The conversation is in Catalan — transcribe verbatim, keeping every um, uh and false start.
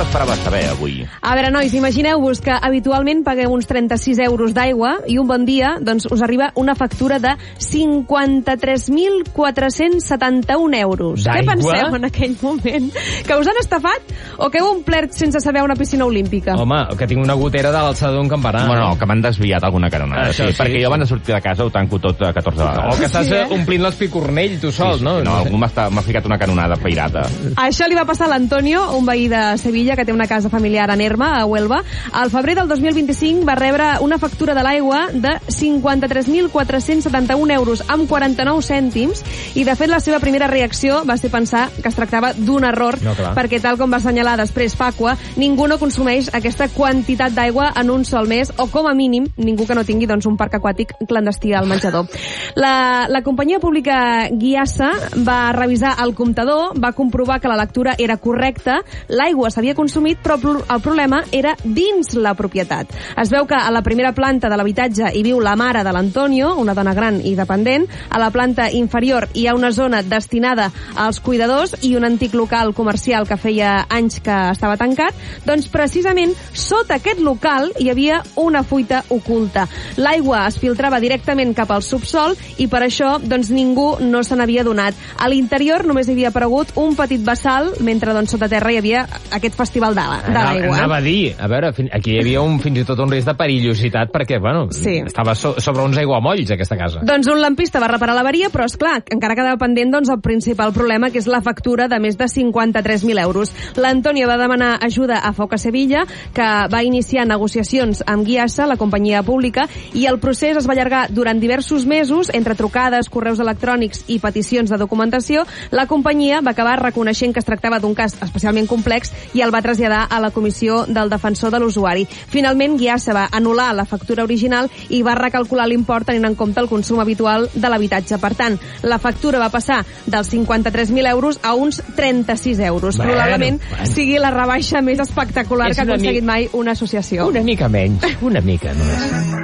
m'esperava saber avui. A veure, nois, imagineu-vos que habitualment pagueu uns trenta-sis euros d'aigua i un bon dia doncs, us arriba una factura de cinquanta-tres mil quatre-cents setanta-un euros. D'aigua? Què penseu en aquell moment? Que us han estafat o que heu omplert sense saber una piscina olímpica? Home, que tinc una gotera de l'alçada d'un campanar. Bueno, no, que m'han desviat alguna caronada. Això sí, sí, perquè sí. jo abans de sortir de casa ho tanco tot a catorze vegades. O que estàs Sí, eh? omplint l'espicornell tu sol, Sí, sí, no? no, algú m'ha m'ha ficat una canonada feirada. Això li va passar a l'Antonio, un veí de Sevilla que té una casa familiar a Nerma, a Huelva. Al febrer del dos mil vint-i-cinc va rebre una factura de l'aigua de cinquanta-tres mil quatre-cents setanta-un euros amb quaranta-nou cèntims i, de fet, la seva primera reacció va ser pensar que es tractava d'un error, No, clar. perquè, tal com va assenyalar després Facua, ningú no consumeix aquesta quantitat d'aigua en un sol mes, o com a mínim ningú que no tingui doncs, un parc aquàtic clandestí al menjador. La, la companyia pública Giassa va revisar el comptador, va comprovar que la lectura era correcta, l'aigua s'havia consumit, però el problema era dins la propietat. Es veu que a la primera planta de l'habitatge hi viu la mare de l'Antonio, una dona gran i dependent. A la planta inferior hi ha una zona destinada als cuidadors i un antic local comercial que feia anys que estava tancat. Doncs precisament sota aquest local hi havia una fuita oculta. L'aigua es filtrava directament cap al subsol i per això doncs, ningú no se n'havia donat. A l'interior només hi havia aparegut un petit vessal, mentre doncs, sota terra hi havia aquest festival de, de l'aigua. Anava a dir, a veure, aquí hi havia un, fins i tot un risc de perillositat perquè, bueno, Sí. estava so, sobre uns aiguamolls, aquesta casa. Doncs un lampista va reparar l'avaria, però és clar, encara quedava pendent doncs, el principal problema, que és la factura de més de cinquanta-tres mil euros. L'Antonio va demanar ajuda a Foca Sevilla, que va iniciar negociacions amb Giassa, la companyia pública, i el procés es va allargar durant diversos mesos, entre trucades, correus electrònics i peticions de documentació. La companyia va acabar reconeixent que es tractava d'un cas especialment complex i el va traslladar a la comissió del defensor de l'usuari. Finalment, Giassa va anul·lar la factura original i va recalcular l'import tenint en compte el consum habitual de l'habitatge. Per tant, la factura va passar dels cinquanta-tres mil euros a uns trenta-sis euros. Bueno, Probablement bueno. sigui la rebaixa més espectacular És que ha una aconseguit mi- mai una associació. Una mica menys, una mica només.